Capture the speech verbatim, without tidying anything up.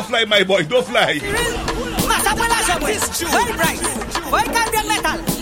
fly, my boy, don't fly. Más abuela, pues. Very bright. Voy a cambiar metal.